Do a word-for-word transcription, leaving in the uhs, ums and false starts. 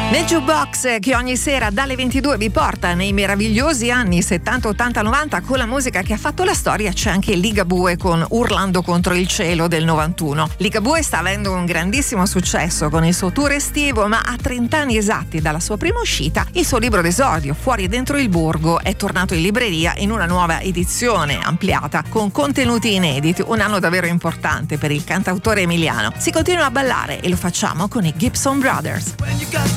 Nel jukebox che ogni sera dalle ventidue vi porta nei meravigliosi anni settanta, ottanta, novanta con la musica che ha fatto la storia c'è anche Ligabue con Urlando contro il cielo del novantuno. Ligabue sta avendo un grandissimo successo con il suo tour estivo, ma a trenta anni esatti dalla sua prima uscita il suo libro d'esordio Fuori e dentro il borgo è tornato in libreria in una nuova edizione ampliata con contenuti inediti, un anno davvero importante per il cantautore emiliano. Si continua a ballare e lo facciamo con i Gibson Brothers.